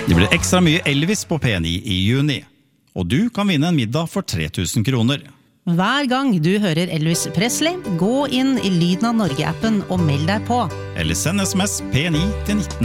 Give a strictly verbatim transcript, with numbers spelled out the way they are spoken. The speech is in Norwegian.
Det blir ekstra mye Elvis på P ni i juni, og du kan vinne en middag for tre tusen kroner. Hver gang du hører Elvis Presley, gå inn i Lyden av Norge-appen og meld deg på. Eller send sms P ni til nitten